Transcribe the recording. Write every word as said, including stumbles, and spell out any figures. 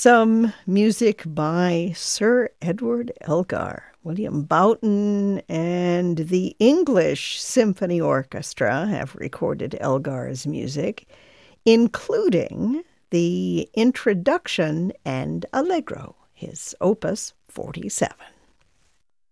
some music by Sir Edward Elgar. William Boughton and the English Symphony Orchestra have recorded Elgar's music, including the introduction and allegro, his opus forty-seven.